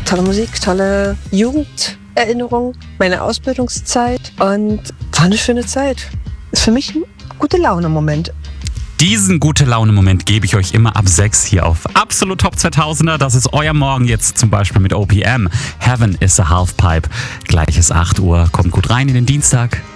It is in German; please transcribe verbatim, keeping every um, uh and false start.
tolle Musik, tolle Jugenderinnerung, meine Ausbildungszeit und war eine schöne Zeit. Ist für mich ein gute Laune-Moment. Diesen Gute-Laune-Moment gebe ich euch immer ab sechs hier auf Absolut Top zweitausender. Das ist euer Morgen jetzt zum Beispiel mit O P M. Heaven is a Halfpipe. Gleich ist acht Uhr. Kommt gut rein in den Dienstag.